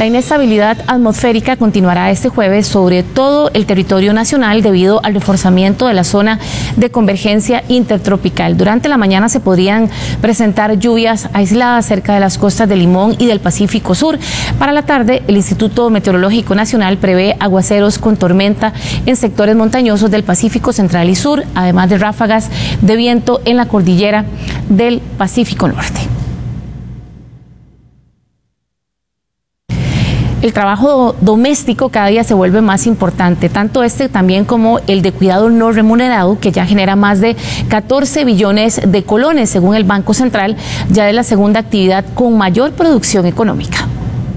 La inestabilidad atmosférica continuará este jueves sobre todo el territorio nacional debido al reforzamiento de la zona de convergencia intertropical. Durante la mañana se podrían presentar lluvias aisladas cerca de las costas de Limón y del Pacífico Sur. Para la tarde, el Instituto Meteorológico Nacional prevé aguaceros con tormenta en sectores montañosos del Pacífico Central y Sur, además de ráfagas de viento en la cordillera del Pacífico Norte. El trabajo doméstico cada día se vuelve más importante, tanto este también como el de cuidado no remunerado, que ya genera más de 14 billones de colones, según el Banco Central, ya es la segunda actividad con mayor producción económica.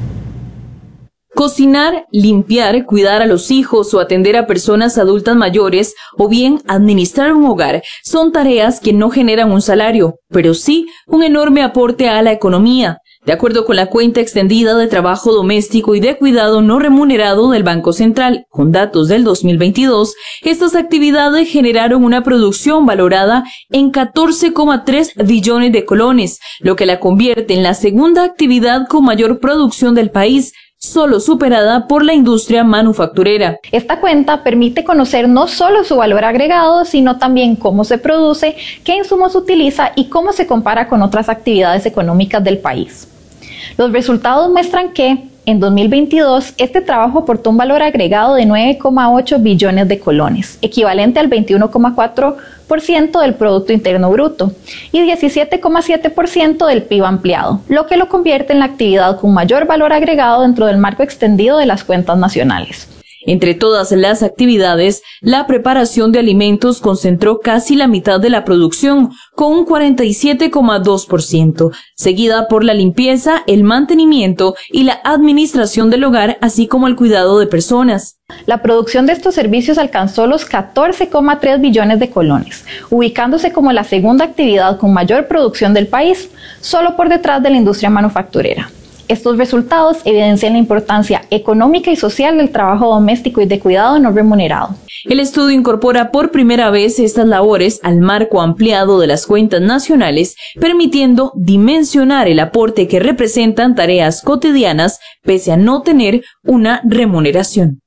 Cocinar, limpiar, cuidar a los hijos o atender a personas adultas mayores o bien administrar un hogar son tareas que no generan un salario, pero sí un enorme aporte a la economía. De acuerdo con la cuenta extendida de trabajo doméstico y de cuidado no remunerado del Banco Central, con datos del 2022, estas actividades generaron una producción valorada en 14,3 billones de colones, lo que la convierte en la segunda actividad con mayor producción del país, solo superada por la industria manufacturera. Esta cuenta permite conocer no solo su valor agregado, sino también cómo se produce, qué insumos utiliza y cómo se compara con otras actividades económicas del país. Los resultados muestran que, en 2022, este trabajo aportó un valor agregado de 9,8 billones de colones, equivalente al 21,4% del Producto Interno Bruto y 17,7% del PIB ampliado, lo que lo convierte en la actividad con mayor valor agregado dentro del marco extendido de las cuentas nacionales. Entre todas las actividades, la preparación de alimentos concentró casi la mitad de la producción, con un 47,2%, seguida por la limpieza, el mantenimiento y la administración del hogar, así como el cuidado de personas. La producción de estos servicios alcanzó los 14,3 billones de colones, ubicándose como la segunda actividad con mayor producción del país, solo por detrás de la industria manufacturera. Estos resultados evidencian la importancia económica y social del trabajo doméstico y de cuidado no remunerado. El estudio incorpora por primera vez estas labores al marco ampliado de las cuentas nacionales, permitiendo dimensionar el aporte que representan tareas cotidianas pese a no tener una remuneración.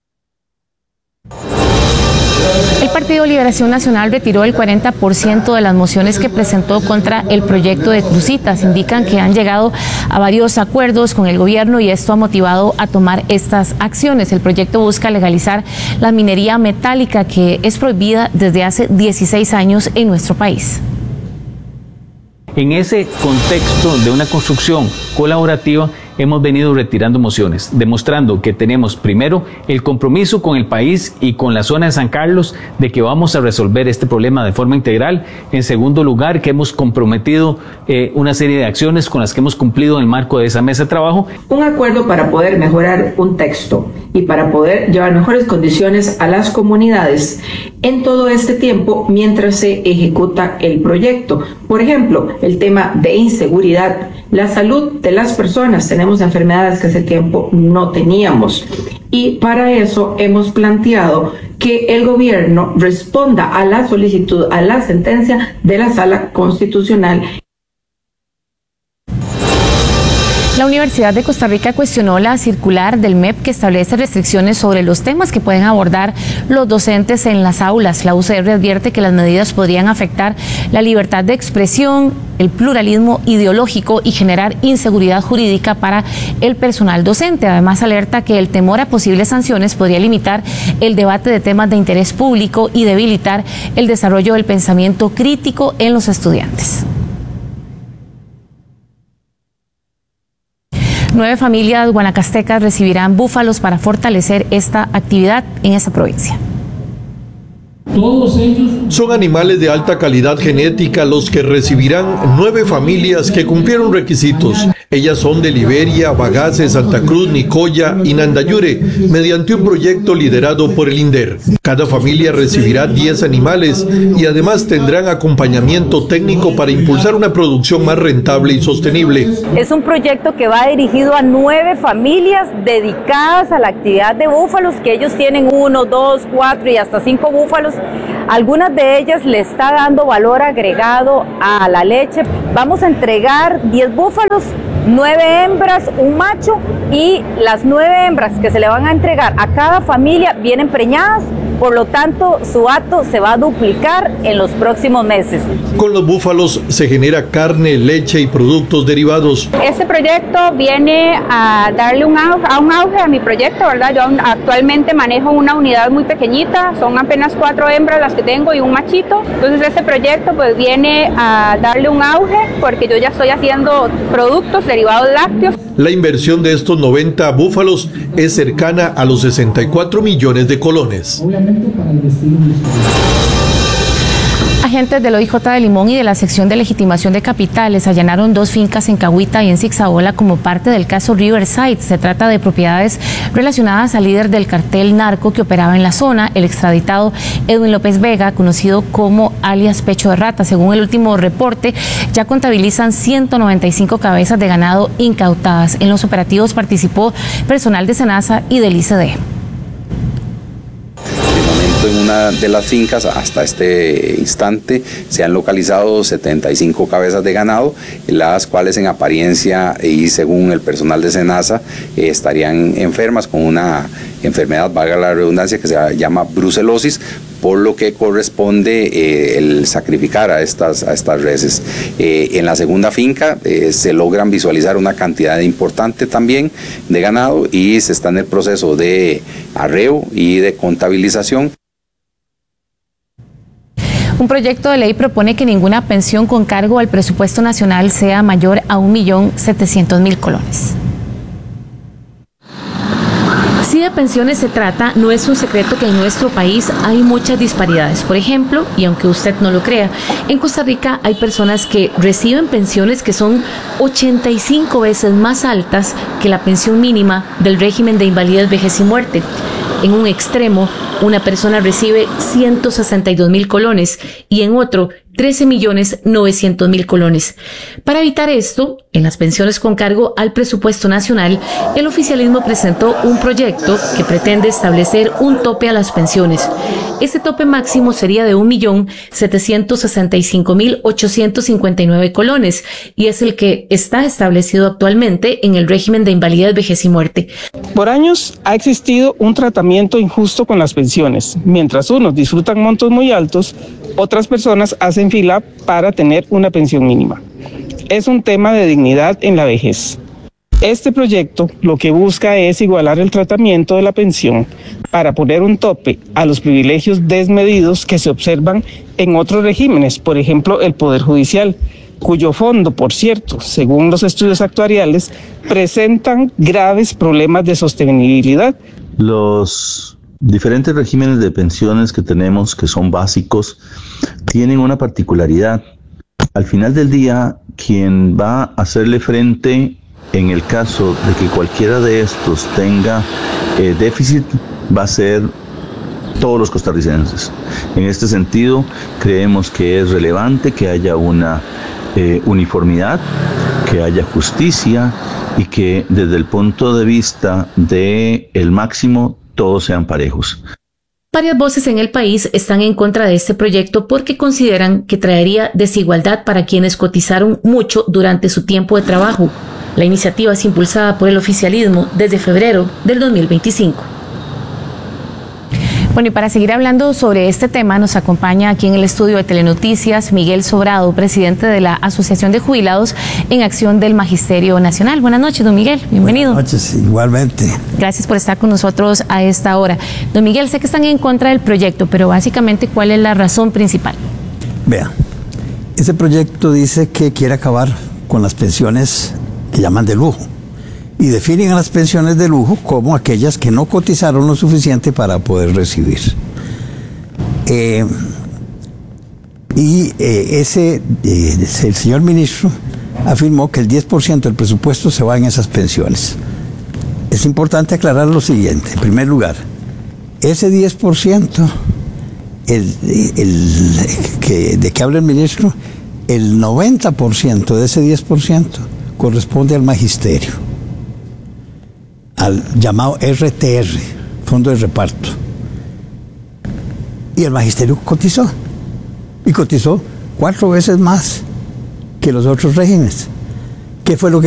El Partido Liberación Nacional retiró el 40% de las mociones que presentó contra el proyecto de Cruzitas. Indican que han llegado a varios acuerdos con el gobierno y esto ha motivado a tomar estas acciones. El proyecto busca legalizar la minería metálica que es prohibida desde hace 16 años en nuestro país. En ese contexto de una construcción colaborativa, hemos venido retirando mociones, demostrando que tenemos primero el compromiso con el país y con la zona de San Carlos de que vamos a resolver este problema de forma integral. En segundo lugar, que hemos comprometido una serie de acciones con las que hemos cumplido en el marco de esa mesa de trabajo. Un acuerdo para poder mejorar un texto y para poder llevar mejores condiciones a las comunidades en todo este tiempo mientras se ejecuta el proyecto. Por ejemplo, el tema de inseguridad, la salud de las personas. Tenemos enfermedades que hace tiempo no teníamos y para eso hemos planteado que el gobierno responda a la solicitud, a la sentencia de la Sala Constitucional. La Universidad de Costa Rica cuestionó la circular del MEP que establece restricciones sobre los temas que pueden abordar los docentes en las aulas. La UCR advierte que las medidas podrían afectar la libertad de expresión, el pluralismo ideológico y generar inseguridad jurídica para el personal docente. Además, alerta que el temor a posibles sanciones podría limitar el debate de temas de interés público y debilitar el desarrollo del pensamiento crítico en los estudiantes. 9 familias guanacastecas recibirán búfalos para fortalecer esta actividad en esa provincia. Todos ellos son animales de alta calidad genética los que recibirán 9 familias que cumplieron requisitos. Ellas son de Liberia, Bagace, Santa Cruz, Nicoya y Nandayure, mediante un proyecto liderado por el INDER. Cada familia recibirá 10 animales y además tendrán acompañamiento técnico para impulsar una producción más rentable y sostenible. Es un proyecto que va dirigido a 9 familias dedicadas a la actividad de búfalos, que ellos tienen 1, 2, 4 y hasta 5 búfalos. Algunas de ellas le está dando valor agregado a la leche. Vamos a entregar 10 búfalos 9 hembras, un macho, y las 9 hembras que se le van a entregar a cada familia vienen preñadas, por lo tanto su hato se va a duplicar en los próximos meses. Con los búfalos se genera carne, leche y productos derivados. Este proyecto viene a darle un auge a mi proyecto, ¿verdad? Yo actualmente manejo una unidad muy pequeñita, son apenas 4 hembras las que tengo y un machito. Entonces este proyecto pues viene a darle un auge porque yo ya estoy haciendo productos derivados lácteos. La inversión de estos 90 búfalos es cercana a los 64 millones de colones. Agentes del OIJ de Limón y de la sección de legitimación de capitales allanaron 2 fincas en Cahuita y en Zigzagola como parte del caso Riverside. Se trata de propiedades relacionadas al líder del cartel narco que operaba en la zona, el extraditado Edwin López Vega, conocido como alias Pecho de Rata. Según el último reporte, ya contabilizan 195 cabezas de ganado incautadas. En los operativos participó personal de SENASA y del ICD. En una de las fincas hasta este instante se han localizado 75 cabezas de ganado, las cuales en apariencia y según el personal de SENASA estarían enfermas con una enfermedad, valga la redundancia, que se llama brucelosis, por lo que corresponde el sacrificar a estas reses. En la segunda finca se logran visualizar una cantidad importante también de ganado y se está en el proceso de arreo y de contabilización. Un proyecto de ley propone que ninguna pensión con cargo al presupuesto nacional sea mayor a 1.700.000 colones. Si de pensiones se trata, no es un secreto que en nuestro país hay muchas disparidades. Por ejemplo, y aunque usted no lo crea, en Costa Rica hay personas que reciben pensiones que son 85 veces más altas que la pensión mínima del régimen de invalidez, vejez y muerte. En un extremo, una persona recibe 162.000 colones y en otro 13.900.000 colones. Para evitar esto, en las pensiones con cargo al presupuesto nacional, el oficialismo presentó un proyecto que pretende establecer un tope a las pensiones. Este tope máximo sería de 1.765.859 colones y es el que está establecido actualmente en el régimen de invalidez, vejez y muerte. Por años ha existido un tratamiento injusto con las pensiones. Mientras unos disfrutan montos muy altos, otras personas hacen fila para tener una pensión mínima. Es un tema de dignidad en la vejez. Este proyecto lo que busca es igualar el tratamiento de la pensión para poner un tope a los privilegios desmedidos que se observan en otros regímenes, por ejemplo el Poder Judicial, cuyo fondo, por cierto, según los estudios actuariales, presentan graves problemas de sostenibilidad. Los diferentes regímenes de pensiones que tenemos, que son básicos, tienen una particularidad. Al final del día, quien va a hacerle frente en el caso de que cualquiera de estos tenga déficit, va a ser todos los costarricenses. En este sentido, creemos que es relevante que haya una uniformidad, que haya justicia y que desde el punto de vista del máximo todos sean parejos. Varias voces en el país están en contra de este proyecto porque consideran que traería desigualdad para quienes cotizaron mucho durante su tiempo de trabajo. La iniciativa es impulsada por el oficialismo desde febrero del 2025. Bueno, y para seguir hablando sobre este tema, nos acompaña aquí en el estudio de Telenoticias Miguel Sobrado, presidente de la Asociación de Jubilados en Acción del Magisterio Nacional. Buenas noches, don Miguel, bienvenido. Buenas noches, igualmente. Gracias por estar con nosotros a esta hora. Don Miguel, sé que están en contra del proyecto, pero básicamente, ¿cuál es la razón principal? Vea, ese proyecto dice que quiere acabar con las pensiones que llaman de lujo. Y definen a las pensiones de lujo como aquellas que no cotizaron lo suficiente para poder recibir. El señor ministro afirmó que el 10% del presupuesto se va en esas pensiones. Es importante aclarar lo siguiente. En primer lugar, ese 10%, de que habla el ministro, el 90% de ese 10% corresponde al magisterio, al llamado RTR, Fondo de Reparto. Y el magisterio cotizó, y cotizó 4 veces más que los otros regímenes. ¿Qué fue lo que